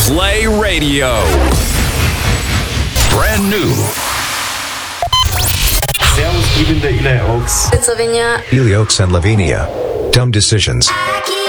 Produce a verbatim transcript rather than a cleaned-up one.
Play Radio. Brand new. Servus, ich bin der Eli Oaks. It's Lavinia. Eli Oaks and Lavinia. Dumb decisions.